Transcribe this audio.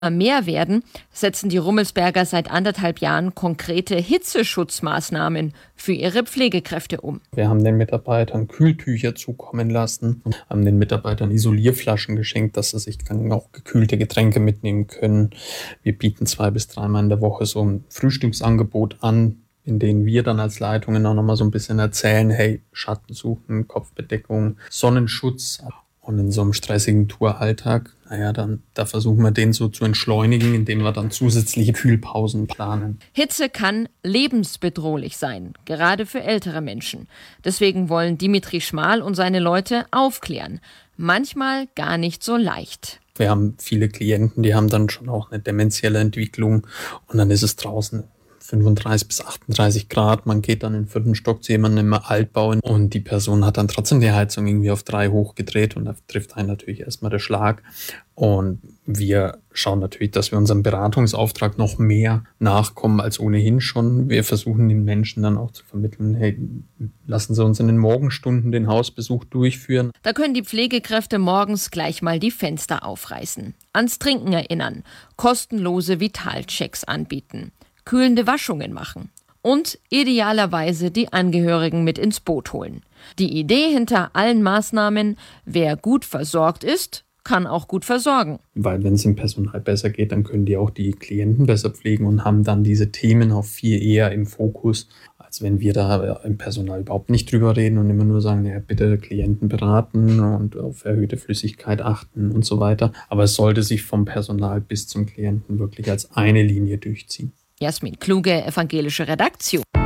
mehr werden, setzen die Rummelsberger seit 1,5 Jahren konkrete Hitzeschutzmaßnahmen für ihre Pflegekräfte um. Wir haben den Mitarbeitern Kühltücher zukommen lassen und haben den Mitarbeitern Isolierflaschen geschenkt, dass sie sich dann auch gekühlte Getränke mitnehmen können. Wir bieten 2 bis 3 Mal in der Woche so ein Frühstücksangebot an, in denen wir dann als Leitungen auch nochmal so ein bisschen erzählen, hey, Schatten suchen, Kopfbedeckung, Sonnenschutz. Und in so einem stressigen Touralltag, da versuchen wir den so zu entschleunigen, indem wir dann zusätzliche Kühlpausen planen. Hitze kann lebensbedrohlich sein, gerade für ältere Menschen. Deswegen wollen Dimitri Schmal und seine Leute aufklären. Manchmal gar nicht so leicht. Wir haben viele Klienten, die haben dann schon auch eine dementielle Entwicklung und dann ist es draußen 35 bis 38 Grad. Man geht dann in den 4. Stock zu jemandem im Altbau und die Person hat dann trotzdem die Heizung irgendwie auf 3 hochgedreht und da trifft einen natürlich erstmal der Schlag. Und wir schauen natürlich, dass wir unserem Beratungsauftrag noch mehr nachkommen als ohnehin schon. Wir versuchen den Menschen dann auch zu vermitteln, hey, lassen Sie uns in den Morgenstunden den Hausbesuch durchführen. Da können die Pflegekräfte morgens gleich mal die Fenster aufreißen, ans Trinken erinnern, kostenlose Vitalchecks anbieten, kühlende Waschungen machen und idealerweise die Angehörigen mit ins Boot holen. Die Idee hinter allen Maßnahmen: wer gut versorgt ist, kann auch gut versorgen. Weil wenn es dem Personal besser geht, dann können die auch die Klienten besser pflegen und haben dann diese Themen auch viel eher im Fokus, als wenn wir da im Personal überhaupt nicht drüber reden und immer nur sagen, ja, bitte Klienten beraten und auf erhöhte Flüssigkeit achten und so weiter. Aber es sollte sich vom Personal bis zum Klienten wirklich als eine Linie durchziehen. Jasmin Kluge, Evangelische Redaktion.